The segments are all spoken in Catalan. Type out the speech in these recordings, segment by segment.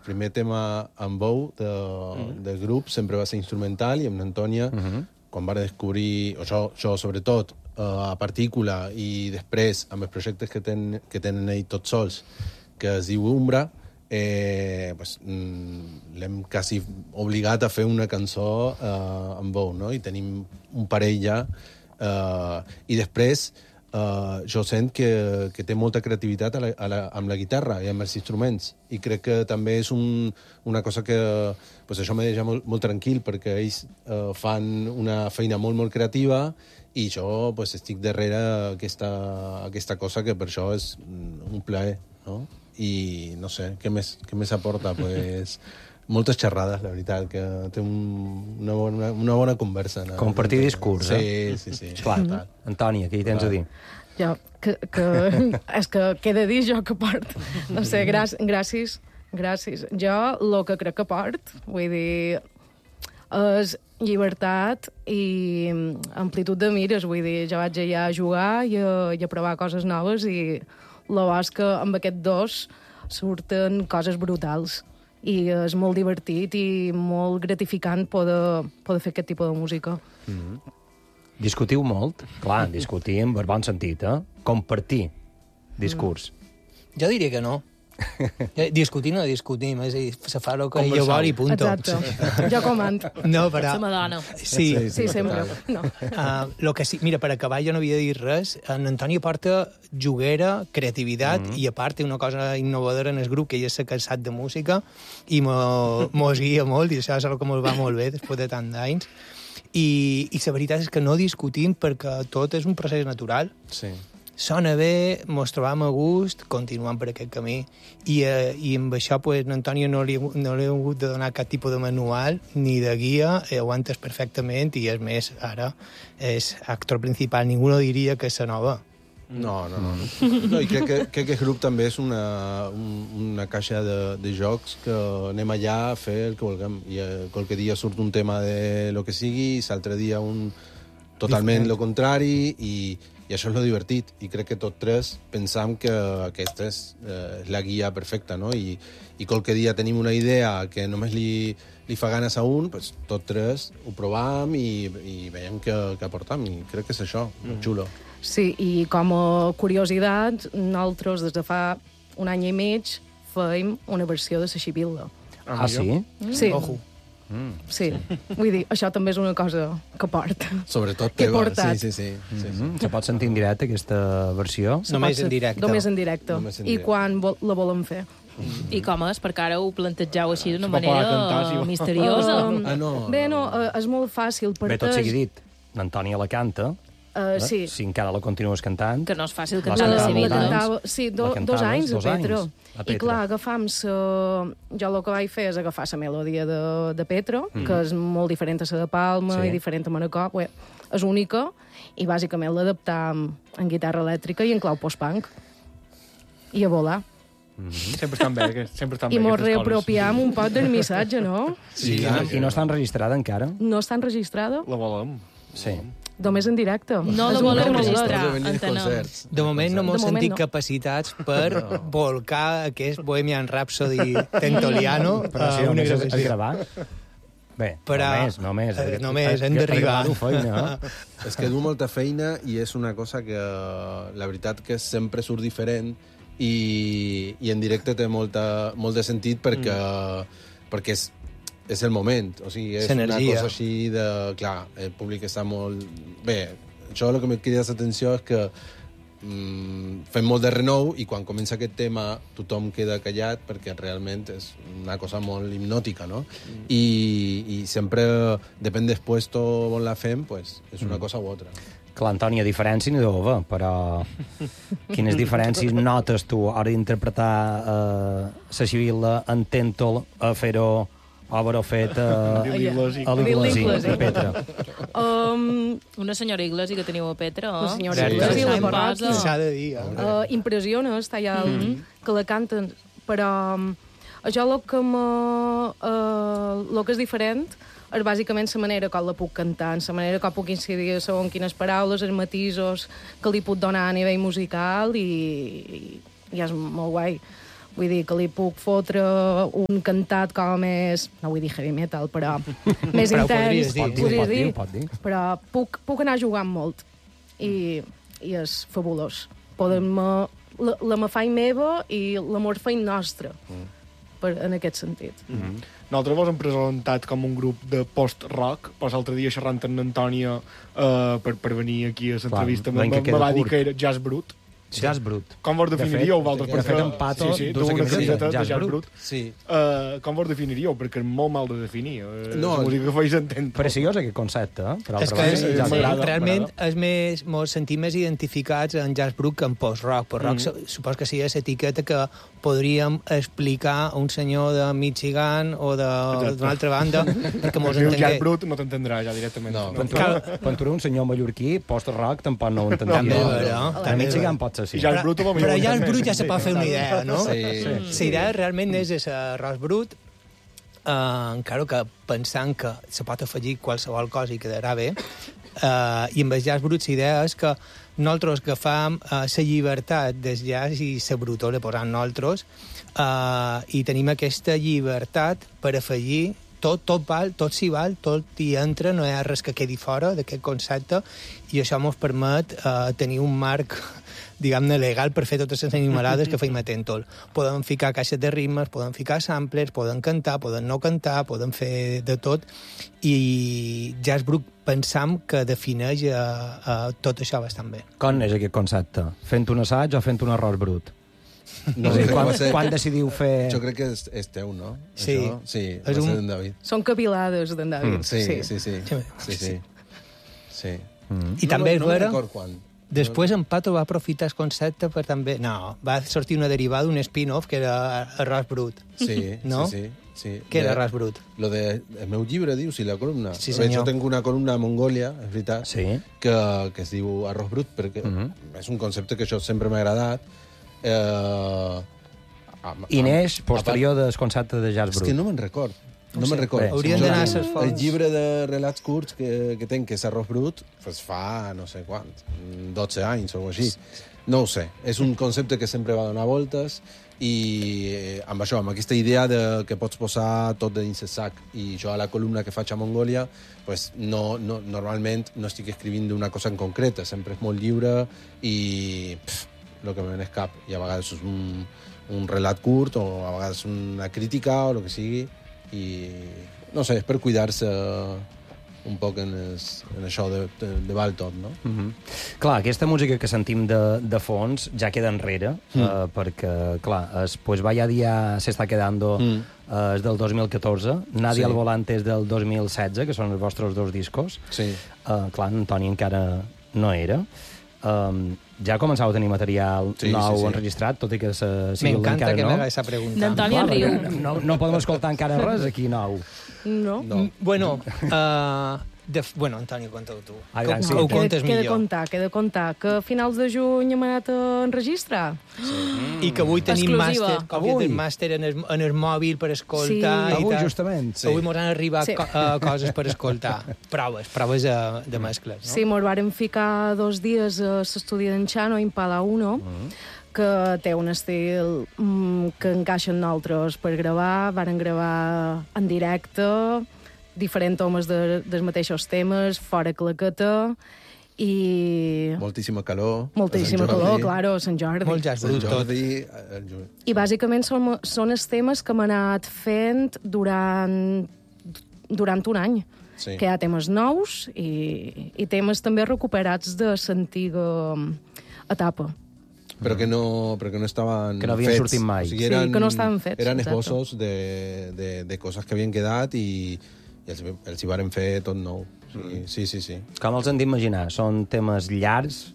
primer tema amb veu del grup sempre va ser instrumental, i amb l'Antònia, quan va descobrir, o jo sobretot, a Partícula, i després amb els projectes que tenen ells tots sols, que es diu Umbra, l'hem quasi obligat a fer una cançó amb veu, no? I tenim un parell ja, i després jo sent que té molta creativitat amb la guitarra i amb els instruments, i crec que també és una cosa que això me deixa molt tranquil, perquè ells fan una feina molt creativa, i jo estic darrere aquesta cosa, que per això és un plaer, no? I no sé, què més aporta? Moltes xerrades, la veritat, que té una bona conversa. Compartir discurs, sí. Clar. Antònia, què hi tens a dir? Jo, és que què he de dir jo que port? No sé, gràcies. Jo, el que crec que port, vull dir, és llibertat i amplitud de mires, vull dir, jo vaig allà a jugar i a provar coses noves, i la bo és que amb aquests dos surten coses brutals. I és molt divertit i molt gratificant poder fer aquest tipus de música. Discutiu molt? Clar, discutir en bon sentit, Compartir discurs. Jo diria que no. Discutir no discutim, és a dir, se fa el que jo vol i punto. Exacte, jo comand. No, però... La Madonna. Sí, sempre. No. Lo que sí, mira, per acabar jo no havia de dir res. En Antònia porta juguera, creativitat, i a part té una cosa innovadora en el grup, que ella s'ha cansat de música i mos guia molt, i això és el que mos va molt bé després de tant d'anys. I la veritat és que no discutim, perquè tot és un procés natural. Sí. Sona bé, mos trobam a gust, continuem per aquest camí, i amb això l'Antònia no li ha hagut de donar cap tipus de manual ni de guia, ho ha entès perfectament, i és més, ara és actor principal, ningú no diria que és la nova. No, i crec que el grup també és una caixa de jocs que anem allà a fer el que vulguem, i qualque dia surt un tema de lo que sigui, i l'altre dia totalment lo contrari, i això és lo divertit, i crec que tots tres pensam que aquesta és la guia perfecta, no? I qualque dia tenim una idea que només li fa ganes a un, tots tres ho provam i veiem què aportam, i crec que és això, xulo. Sí, i com a curiositat, nosaltres des de fa un any i mig fèiem una versió de la Xibilla. Ah, sí? Sí. Ojo. Sí, vull dir, això també és una cosa que porta. Sobretot que he teva, portat. sí. Se pot sentir en directe, aquesta versió? Només en directe. Només en directe. I quan la volem fer. I com és? Perquè ara ho plantegeu així d'una pot cantar, manera si vol. misteriosa. No. Bé, no, és molt fàcil. Bé, tot sigui dit, l'Antònia la canta, sí. si encara la continues cantant... Que no és fàcil La cantar la cantava Sevilla. molt Cantava, sí, dos anys a Petro. A Petra. I clar, agafam jo el que vaig fer és agafar la melodia de Petro, que és molt diferent a la de Palma i diferent a Manacor, és única, i bàsicament l'adaptam en guitarra elèctrica i en clau post-punk. I a volar. Sempre estan bé, I mos reapropiam un poc del missatge, no? Sí, I no està enregistrada encara? No està enregistrada? La volem. Sí. Només en directe. No la És un volem tema registrar. molt- Has de venir als entenem. concerts. De moment no m'ho De moment sentit no. capacitats per volcar aquest Bohemian Rhapsody tentoliano Però si a una només és gravació. gravar... Bé, Però, només. només, hem d'arribar. Feina. És que du molta feina, i és una cosa que la veritat que sempre surt diferent, i en directe té molt de sentit, perquè és el moment, o sigui, és una cosa així de... Clar, el públic està molt... Bé, això el que me crida l'atenció és que fem molt de renou, i quan comença aquest tema tothom queda callat, perquè realment és una cosa molt hipnòtica, no? I sempre, depèn del puesto on la fem, pues, és una cosa u altra. Clar, Antònia, diferència n'hi deu haver, però quines diferències notes tu a l'hora d'interpretar la Xibilla en Tèntol a fer-ho obra feta a l'Iglesi, a Petra? Una senyora Iglesi que teniu a Petra, La senyora Iglesi, la parròquia. S'ha de dir, Impressiona, està allà que la canten, però això el que és diferent és bàsicament la manera com la puc cantar, la manera com puc incidir segons quines paraules, els matisos que li puc donar a nivell musical, i és molt guai. Vull dir que li puc fotre un cantat com més... No vull dir heavy metal, però més Però ho intens. podries dir. Pot dir. Però puc anar jugant molt. I és fabulós. La me faig meva i l'amor feim nostre. En aquest sentit. Nosaltres vos hem presentat com un grup de post-rock, però l'altre dia xerrant amb l'Antònia per venir aquí a l'entrevista me va dir que era jazz brut. Jazz brut. Com vos definiríeu, vosaltres? de fet, en Pato, sí, dus du una camiseta, camiseta de jazz jazz brut. brut. Sí. Com vos definiríeu? Perquè és molt mal de definir. No, la música que feis entendre. Preciós aquest concepte, per És altra que banda. Jazz m'agrada, brut. realment m'agrada. mos sentim més identificats en jazz brut que en post-rock. Post-rock supos que sigui l'etiqueta que podríem explicar a un senyor de Michigan o d'una altra banda perquè mos El jazz entengué. brut no t'entendrà ja directament. No. Pentura un senyor mallorquí, post-rock, tampoc no ho entendria. També, No, no, A també. Michigan pot ser I sí. jazz brut, Però jazz brut ja se pot fer una idea, no? Sí. La idea realment és l'arròs brut, encara que pensant que se pot afegir qualsevol cosa i quedarà bé, i amb el jazz brut la idea és que nosaltres agafam la llibertat del jazz i la brutó le posam nosaltres i tenim aquesta llibertat per afegir tot val, tot s'hi val, tot hi entra, no hi ha res que quedi fora d'aquest concepte i això ens permet tenir un marc diguem-ne, legal per fer totes les animalades que feim a Tentol. Podem ficar caixes de ritmes, podem ficar samplers, podem cantar, podem no cantar, podem fer de tot, i Jazz Brut pensam que defineix tot això bastant bé. Com és aquest concepte? Fent un assaig o fent un arròs brut? No, És a dir, crec que quan, va ser- quan decidiu fer... Jo crec que és teu, no? Sí. Això? Sí, va És ser un- d'en David. Són cavilades d'en David. Sí, sí, sí. Sí. Sí. I també és no me'n vera... record quan. Després en Pato va aprofitar el concepte per també... No, va sortir una derivada, un spin-off, que era Arròs Brut. Sí, No? sí, sí. Què era Arròs Brut? Lo de... El meu llibre, dius, i la columna. Sí, A veure, senyor. Jo tinc una columna a Mongòlia, és veritat, Sí. que es diu Arròs Brut, perquè és un concepte que això sempre m'ha agradat. I neix posterior del concepte de jazz És que brut. no me'n record. No me'n record. Bé, Haurien Jo d'anar a tinc ses fonts. El llibre de relats curts que tenc, que és Arròs Brut, pues fa no sé quant, 12 anys o així. No ho sé. És un concepte que sempre va donar voltes i amb això, amb aquesta idea de que pots posar tot dins el sac. I jo a la columna que faig a Mongòlia pues normalment no estic escrivint d'una cosa en concreta, sempre és molt lliure i el que me ven és cap. I a vegades és un relat curt o a vegades una crítica o el que sigui i no sé, és per cuidar-se un poc en això de val tot, no? Clar, aquesta música que sentim de fons ja queda enrere, perquè, clar, pues Vaya Día se está quedando és del 2014, Nadie Sí. al volante és del 2016, que són els vostres dos discos. Sí. Clar, Antoni encara no era. Ja començava a tenir material Sí, nou sí, sí. enregistrat, tot i que sigui M'encanta que no. m'haga aquesta pregunta. D'Antoni Clar, riu. perquè no podem escoltar encara res aquí nou. No? No. Bueno, bueno, Antoni, conta-ho tu. Ah, gran, sí. Ho Què contes he de millor. contar? Que a finals de juny hem anat a enregistrar? I que avui tenim Exclusiva. màster en el mòbil per escoltar. Sí. i Avui, tal. justament. Sí. Avui mos han arribat Sí. coses per escoltar. Proves de mescles, no? Sí, mos vàrem ficar 2 dies a l'estudi d'en Xano, Impala 1, que té un estil que encaixa en nosaltres per gravar. Varen gravar en directe, diferents homes dels mateixos temes, fora claqueta, i Moltíssima calor. moltíssima a Sant Jordi. calor, claro, a Sant Jordi. Molt jazz Sant brut, tot. Jordi, I bàsicament són els temes que hem anat fent durant un any. Sí. Que hi ha temes nous i temes també recuperats de l'antiga etapa. Però que no estaven Que no havien fets. sortit mai. Sí, que no estaven fets, Eren exacte. esbossos de coses que havien quedat i els hi varen fer tot nou. Sí. Com els hem d'imaginar? Són temes llargs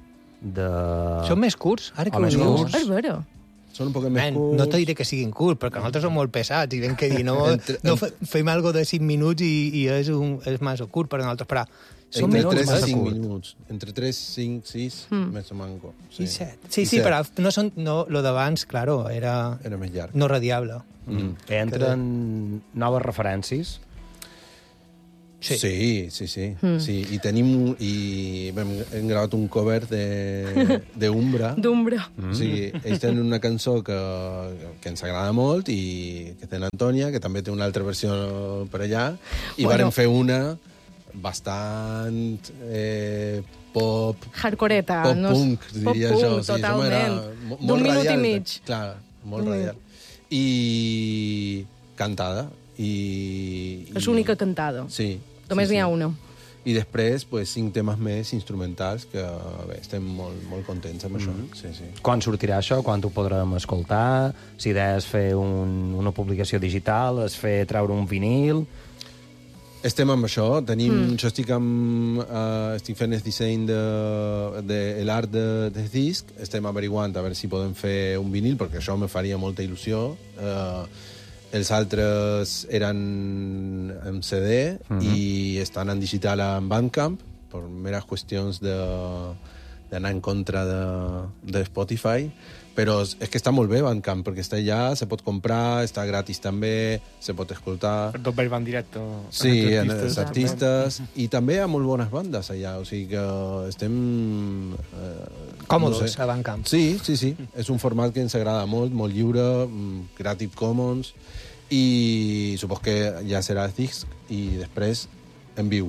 Són més curts, ara que O ho més dius. curts. És vera. Són un poc més Man, curts. no t'he dit que siguin curts, perquè nosaltres som molt pesats i ben que dir, no fem algo de 5 minuts i és massa curt per nosaltres, però són Entre més 3 i curts. 5 minuts. Entre 3, 5, 6, més o manco. I 7. I Sí, set. però no són... No, lo d'abans, claro, era Era més llarg. no radiable. Entren noves referències. Sí. Sí. I hem gravat un cover d'Umbra. D'Umbra. O sigui, ells tenen una cançó que ens agrada molt i que té l'Antònia, que també té una altra versió per allà, i vàrem fer una bastant pop... Hardcoreta. Pop-punk, diria pop jo. Sí, totalment. D'un minut i mig. Clar, molt radial. I cantada. És l'única cantada. Sí. Només n'hi ha una. I després, 5 temes més instrumentals que bé, estem molt contents amb això. Sí. Quan sortirà això? Quan ho podrem escoltar? Si deies fer una publicació digital, treure un vinil... Estem amb això. Jo estic fent el disseny de l'art del disc. Estem averiguant a veure si podem fer un vinil, perquè això me faria molta il·lusió. Els altres eren en CD i estan en digital en Bandcamp per meres qüestions d'anar en contra de Spotify. Però és que està molt bé Bandcamp, perquè està allà, se pot comprar, està gratis també, se pot escoltar. Tot va en directe. Sí, els artistes. I també hi ha molt bones bandes allà, o sigui que estem... Còmodes a Bandcamp. Sí. És un format que ens agrada molt lliure, Creative Commons, i supos que ja serà el disc i després en viu.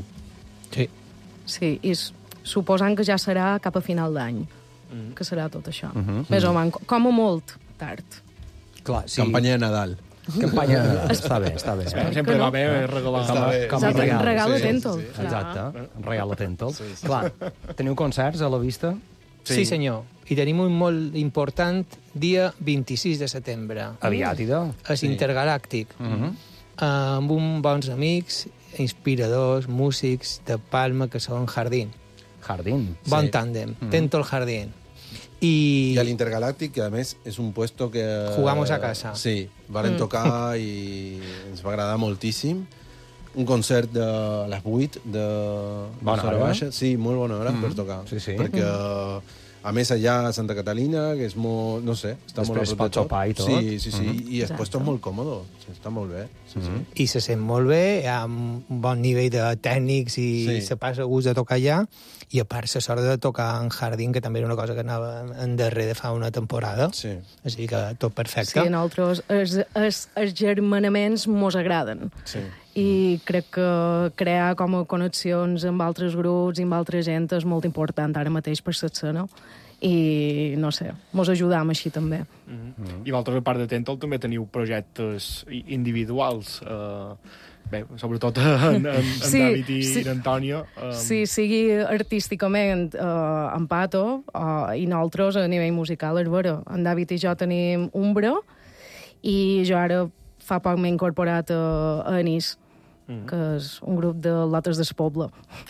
Sí, i suposant que ja serà cap a final d'any. Que serà tot això. Més o menys, com a molt tard. Clar, sí. Campanya de Nadal. Campanya de Nadal. Està bé. Sempre va bé regalar. Com a regal. Regal atento. Exacte, regal atento. Clar, teniu concerts a la vista? Sí, senyor. I tenim un molt important dia 26 de setembre. Aviat, idò. És Intergalàctic. Amb uns bons amics, inspiradors, músics de Palma, que són Jardín. Jardín. Bon tàndem. Tento el Jardín. I a l'Intergalàctic, que a més és un puesto que... Jugamos a casa. Sí, varen tocar i ens va agradar moltíssim. Un concert de les 8 de Bona hora. Baixa. Sí, molt bona hora per tocar. Sí. Perquè, a més, allà a Santa Catalina, que és molt... No sé, està després molt a prop de tot. sopar i tot. Sí. I el puesto és molt còmodo. Està molt bé. I se sent molt bé, hi ha un bon nivell de tècnics i se passa gust de tocar allà. I a part, la sort de tocar en Jardín, que també era una cosa que anava en darrere fa una temporada. Sí. Així que tot perfecte. Sí, a nosaltres els germanaments mos agraden. Sí. I crec que crear com a connexions amb altres grups i amb altra gent és molt important ara mateix per l'escena. I, no sé, mos ajudam així també. I vosaltres, a part de Tentol, també teniu projectes individuals, bé, sobretot en David i en Antònia. Sí, sigui artísticament en Pato i nosaltres a nivell musical és vera. En David i jo tenim Umbra i jo ara fa poc m'he incorporat a Anís, que és un grup de lotes del poble.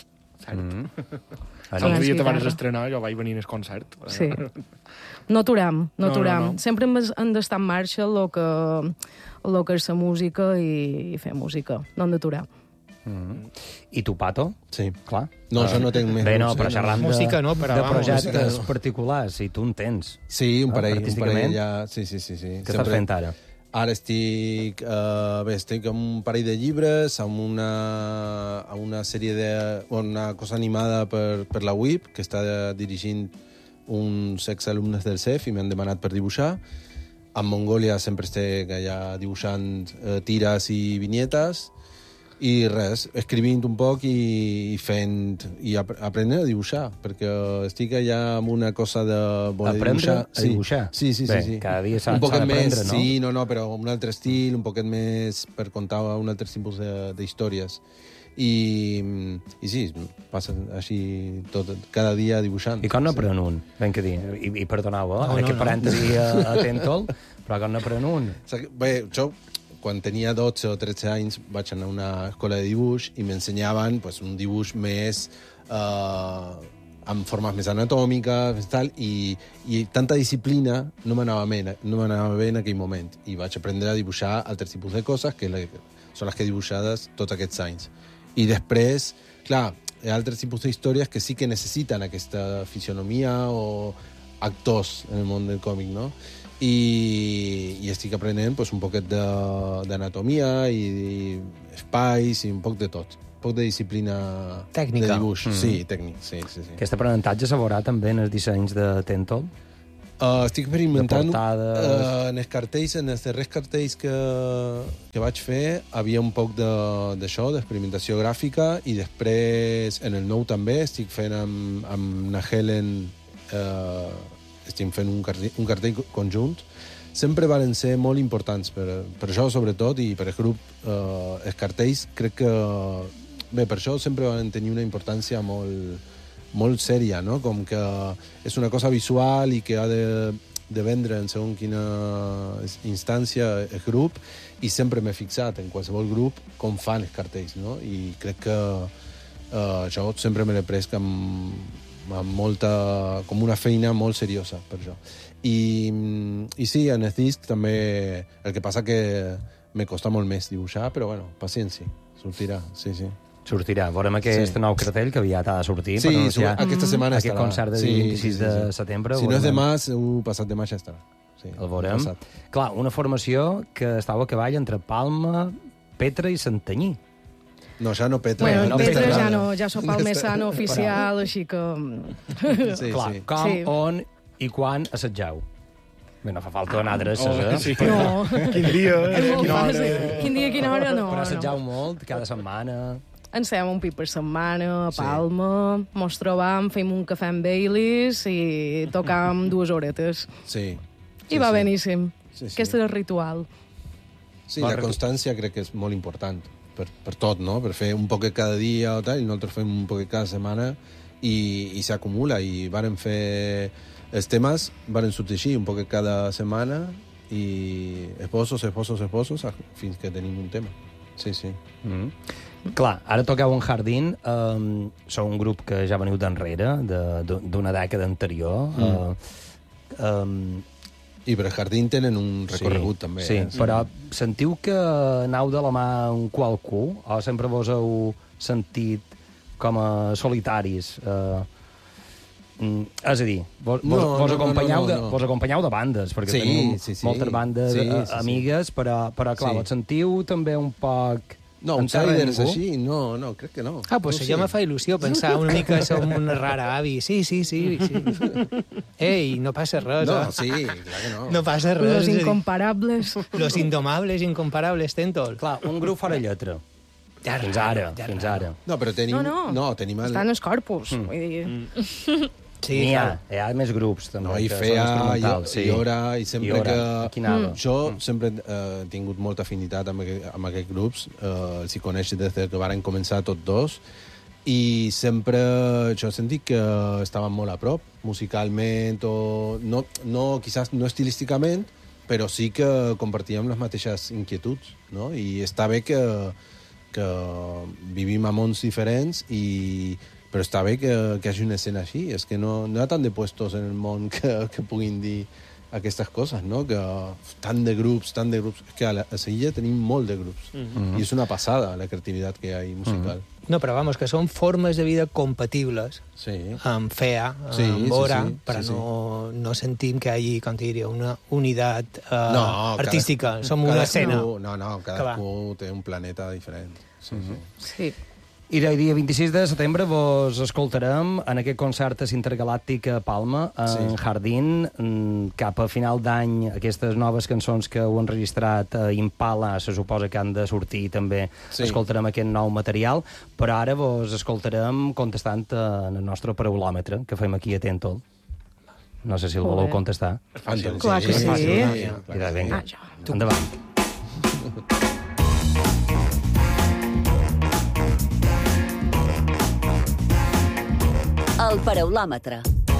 El dia te van estrenar, jo vaig venir al concert. Sí. No aturam. No. Sempre hem d'estar en marxa el que és la música i fer música. No hem d'aturar. I tu, Pato? Sí. Clar. No, jo no tinc més Bé, no, grups, però xerrant Música no, però de vamos, projectes música no. particulars, i tu en tens. Sí, un parell artísticament? ja. Sí. Què estàs fent ara? Ara estic amb un parell de llibres, amb una sèrie una cosa animada per la WIP, que està dirigint uns exalumnes del CEF i m'han demanat per dibuixar. En Mongòlia sempre estic allà dibuixant tires i vinyetes. I res, escrivint un poc i fent i aprenent a dibuixar, perquè estic allà amb una cosa de voler aprendre dibuixar. a dibuixar? Sí. Cada dia s'ha un poquet d'aprendre, més, no? Sí, no, però un altre estil, un poquet més per contar un altre tipus d'històries. I sí, passa així tot, cada dia dibuixant. I com n'aprèn un? Ben que dir. I perdoneu, aquest parèntesi a Tentol, però com n'aprèn un? Bé, jo quan tenia 12 o 13 anys vaig anar a una escola de dibuix i m'ensenyaven un dibuix més amb formes més anatòmiques i tanta disciplina no m'anava bé en aquell moment i vaig aprendre a dibuixar altres tipus de coses que són les que he dibuixades tots aquests anys. I després, clar, hi ha altres tipus d'històries que sí que necessiten aquesta fisionomia o actors en el món del còmic, no? I estic aprenent un poquet d'anatomia i espais i un poc de tot poc de disciplina tècnica. De dibuix. Sí, tècnic, sí. Aquest aprenentatge se veurà també en els dissenys de Tentol? Estic experimentant en els cartells, en els darrers cartells que vaig fer havia un poc d'això, d'experimentació gràfica, i després en el nou també estic fent amb na Helen estic fent un cartell conjunt. Sempre van ser molt importants per això sobretot, i per el grup els cartells crec que bé, per això sempre van tenir una importància molt sèria, no? Com que és una cosa visual i que ha de vendre en segons quina instància el grup, i sempre m'he fixat en qualsevol grup com fan els cartells, no? I crec que jo sempre me l'he pres amb molta, com una feina molt seriosa per això. I sí, en el disc també el que passa que me costa molt més dibuixar, però bueno, paciència, sortirà, sí. Sortirà. Veurem aquest nou cartell que aviat ha de sortir. Sí, aquesta setmana estarà. Aquest concert de 26 de setembre. Si no és demà, segur passat demà ja estarà. Sí, el veurem. Clar, una formació que estava a cavall entre Palma, Petra i Santanyí. No, ja no Petra. Bueno, no Petra ja no, ja sóc palmesano oficial, així que... Clar, com, on i quan assetjau? Bé, no fa falta anar a adreces, Sí. No. Quin dia, quina hora... Quin dia, quina hora, no. Però assetjau molt, cada setmana... Ens fèiem un pit per setmana a Palma, mos trobàvem, fèiem un cafè amb Baileys i tocàvem 2 horetes. Sí. I va beníssim. Sí. Aquest és el ritual. Sí, la constància crec que és molt important per tot, no? Per fer un poquet cada dia o tal, i nosaltres fem un poquet cada setmana i s'acumula. I varen fer... Els temes varen sortir així, un poquet cada setmana, i esposos, fins que tenim un tema. Sí. Clar, ara toqueu en Jardín, sou un grup que ja veniu d'enrere, d'una dècada anterior. I per Jardín tenen un recorregut també. Sí, però sentiu que aneu de la mà un qualcú, o sempre vos heu sentit com a solitaris? És a dir, vos acompanyeu de bandes, perquè tenim moltes bandes amigues, però clar, vos sentiu també un poc... No, outsiders així, no, crec que no. Pues això me fa il·lusió, pensar una mica que som una rara avi. Sí. Ei, no passa res. No, sí, clar que no. No passa res. Los incomparables. Los indomables, incomparables, Tentol. Clar, un grup fora lletra. Fins ara. No, però tenim... No. Tenim Estan els corpus, vull dir... Sí, hi ha més grups, també. No, i Fea, i Ora, i sempre que... Jo sempre he tingut molta afinitat amb aquests grups, els hi coneix des que varen començar tots dos, i sempre jo he sentit que estaven molt a prop, musicalment, o quizás no estilísticament, però sí que compartíem les mateixes inquietuds, no? I està bé que vivim a mons diferents, però està bé que hi hagi una escena així. És que no hi ha tant de puestos en el món que puguin dir aquestes coses, no? Que tant de grups. És que a Sevilla tenim molt de grups. I és una passada la creativitat que hi ha musical. No, però vamos, que són formes de vida compatibles amb Fea, amb Ora, però no sentim que hi hagi, com te diria, una unitat artística. Som una escena. No, cadascú té un planeta diferent. Sí. I el dia 26 de setembre vos escoltarem en aquest concert intergalàctic a Palma, en Jardín, cap a final d'any. Aquestes noves cançons que heu enregistrat a Impala se suposa que han de sortir també. Escoltarem aquest nou material, però ara vos escoltarem contestant en el nostre paraulòmetre que fem aquí a Tentol. No sé si el voleu contestar. Clar que sí. Vinga, endavant. El paraulòmetre.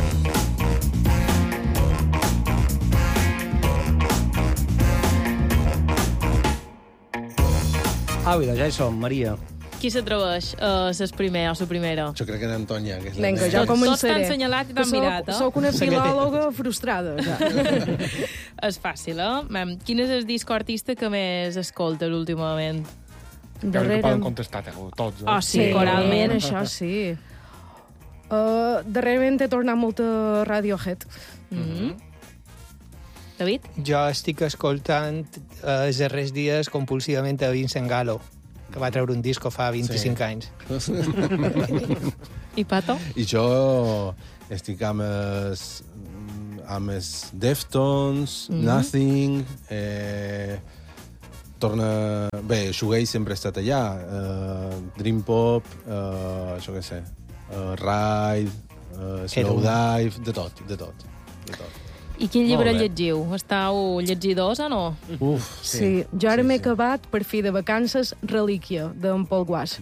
Au, ja hi som, Maria. Qui s'atreveix a ser primer o la primera? Jo crec que en Antònia. Que és Vinga, jo començaré. Tots t'han assenyalat i t'han mirat, Soc una filòloga frustrada, ja. És fàcil, Quin és el disc artista que més escoltes últimament? Que poden contestar tots, Oh, sí, coralment. Això sí. Darrerament he tornat molt a Radiohead. David? Jo estic escoltant els darrers dies compulsivament a Vincent Gallo. que va treure un disco fa 25 anys. I Pato? I jo estic amb els Deftones, Nothing, Bé, Shoegaze sempre ha estat allà, Dream Pop, això què sé, Ride, Slowdive, de tot. I quin llibre llegiu? Estàu llegidors o no? Uf, Sí, jo ara m'he acabat, per fi de vacances, Relíquia, d'en Paul Guas.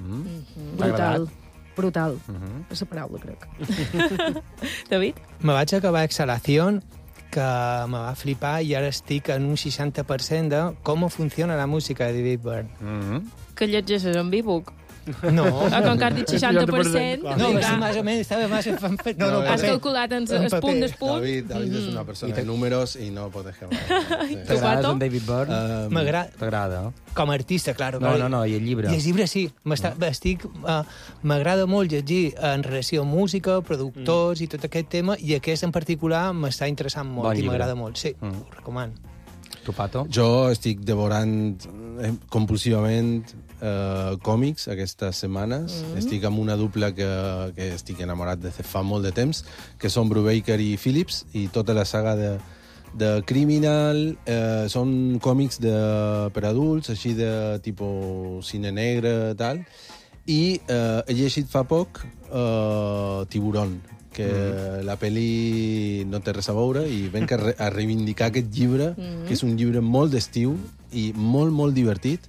Brutal. És la paraula, crec. David? Me vaig acabar Exhalación, que me va flipar, i ara estic en un 60% de com funciona la música de David Byrne. Que llegeixes en e-book? No. Com que has dit 60%... No, sí, más o menos, estava más en paper. No, Has calculat en punt d'espunt? David és una persona de números i no pot dejar. T'agrades en David Byrne? T'agrada? Com a artista, claro. No, i el llibre? I el llibre sí. M'agrada molt llegir en relació a música, productors i tot aquest tema, i aquest en particular m'està interessant molt i m'agrada molt. Sí, ho recomano. Tu, Pato? Jo estic devorant compulsivament còmics aquestes setmanes. Estic amb una dupla que estic enamorat des de fa molt de temps, que són Brubaker i Phillips, i tota la saga de Criminal. Són còmics per adults, així de tipus cine negre, tal. I he llegit fa poc Tiburón, que la pel·li no té res a veure, i venc a reivindicar aquest llibre, que és un llibre molt d'estiu i molt, molt divertit,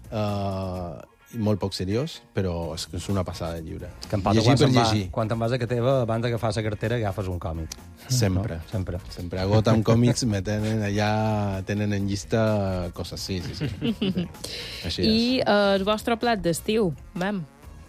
i molt poc seriós, però és una passada de llibre. Que en Pato, quan te'n vas a Cateva, abans d'agafar la cartera, agafes un còmic. Sempre. A Gotham Comics me tenen allà, tenen en llista coses, sí. Així és. I el vostre plat d'estiu, vam?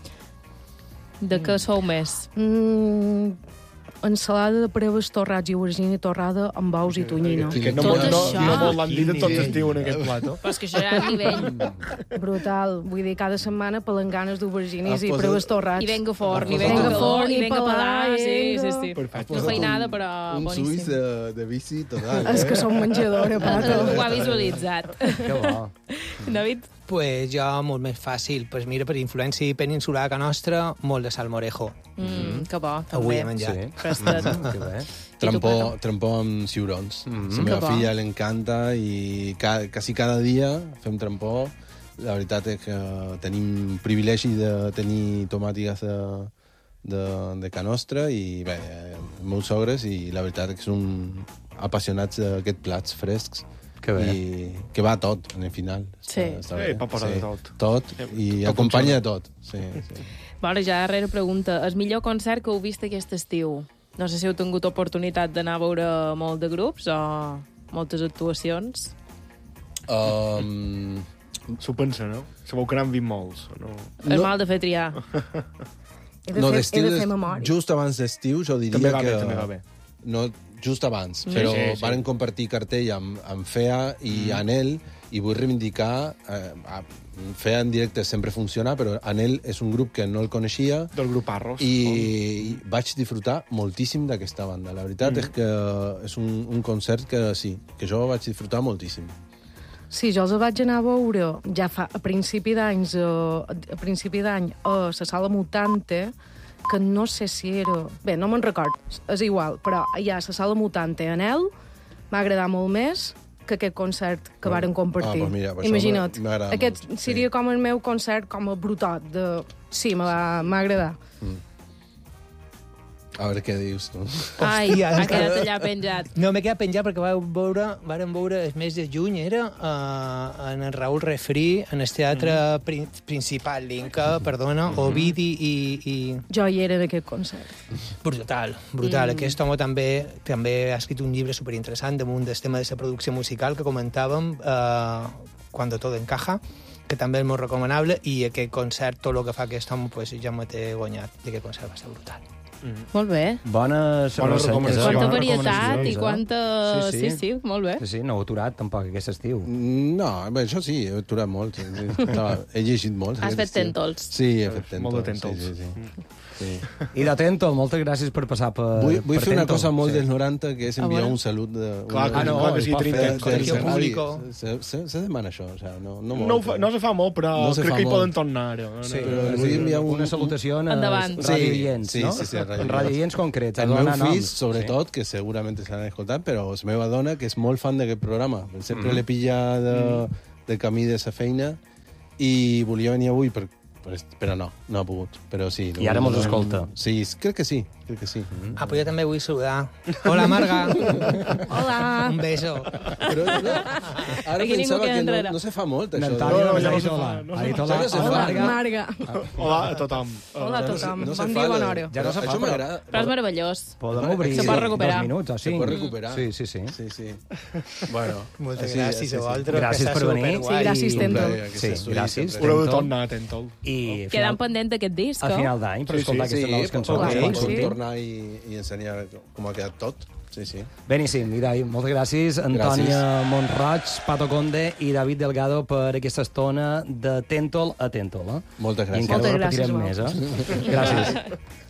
De què sou més? Ensalada de preves torrats i aubergina torrada amb ous i tonyina. No molt l'han dit tots estiu en aquest plato. Però és que això era a nivell. Brutal. Vull dir, cada setmana pelanganes d'aubergines i preves torrats. I venga forn, i venga calor, i venga pelar. Sí. Una feinada, però boníssim. Un suís de bici total. És que som menjadora, Pato. Ho ha visualitzat. Que bo. David? Pues jo, molt més fàcil. Pues mira, per influència peninsular que nostra, molt de salmorejo. Que bo, també. Avui he menjat. Trampó amb ciurons. La meva filla l'encanta i quasi cada dia fem trampó. La veritat és que tenim privilegi de tenir tomàtiques de ca nostra i bé, meus sogres, i la veritat és que són apassionats d'aquests plats frescs. Que bé. I que va tot, en el final. Sí. Pot posar de tot. Tot, i acompanya de tot. Sí. Bueno, ja darrera pregunta. El millor concert que heu vist aquest estiu? No sé si heu tingut oportunitat d'anar a veure molt de grups o moltes actuacions. S'ho pensa, no? Sabeu que n'han vist molts. No? És mal de fer triar. He de fer memòria. Just abans d'estiu, jo diria també va bé. No, just abans, però varen compartir cartell amb FEA i Anel, i vull reivindicar FEA en directe sempre funciona, però Anel és un grup que no el coneixia del grup Arros, i vaig disfrutar moltíssim d'aquesta banda. La veritat és que és un concert que sí, que jo vaig disfrutar moltíssim. Sí, jo els vaig anar a veure ja a principi d'any a la Sala Mutante, que no sé si era... Bé, no me'n record, és igual, però ja a la Sala Mutante Anel m'ha agradat molt més que aquest concert que varen compartir. Pues mira, imagina't, aquest seria com el meu concert com a brutot. Sí, m'ha agradat. A veure què dius, tu. Ai, ha quedat allà penjat. No, m'he quedat penjat perquè vàrem veure el mes de juny, era en el Raül Refri, en el teatre principal, l'Inca, perdona, Ovidi i... Jo hi era en aquest concert. Brutal. Aquest home també ha escrit un llibre superinteressant damunt del tema de la producció musical que comentàvem, Cuando todo encaja, que també és molt recomanable, i aquest concert, tot el que fa aquest home, pues, ja me t'he guanyat, i aquest concert va ser brutal. Molt bé. Bones ressenyes. Quanta varietat i quanta... Sí, molt bé. Sí, no ho he aturat tampoc aquest estiu. No, bé, això sí, he aturat molt. He llegit molt. Has fet tèntols. Sí, he fet tèntols. Molt de tèntols. Sí. I de Tèntol, moltes gràcies per passar per Vull fer una cosa molt dels 90, que és enviar veure. un salut de... Clar que sí, Colegio público. Se demana això, o sigui, no No se fa molt, però crec que hi poden tornar ara. Sí, però vull enviar una salutació a Endavant. radioients, no? Sí, Radioients concrets. El meu fill, sobretot, que segurament s'han escoltat, però la meva dona, que és molt fan d'aquest programa. Sempre l'he pillat de camí de sa feina i volia venir avui però no ha pogut. Però sí. I ara mos escolta. Sí, crec que sí. Ah, pues jo també vull saludar. Hola, Marga. Hola. Un beso. Però ara Aquí ningú pensava queda que enrere. no se fa molt, això. Nantàlia No, només ja ha no dit se hola. fa, Ha dit Ja hola. no se Hola, fa. Marga. Marga. Hola a tothom. Hola a tothom. No se Bon fa dia, la- bona hora. Ja no se Això fa, m'agrada. Però és meravellós. Podem obrir Se pot recuperar. 2 minuts o 5. Se pot recuperar. Sí. Sí. Bueno. Moltes així, gràcies a sí. vosaltres. Gràcies que està per venir. superguai. Sí, gràcies, Tèntol. Sí, gràcies. Haureu de tornar a Tèntol. I Quedant pendent d'aquest disc, a final d'any, per escoltar aquestes noves cançons. clar, Quan sí. tornar i ensenyar com ha quedat tot. Sí. Beníssim, Irai, moltes gràcies. Antònia Montroig, Pato Conde i David Delgado per aquesta estona de Tèntol a Tèntol. Moltes gràcies. I encara ho Moltes gràcies repetirem a més, Gràcies.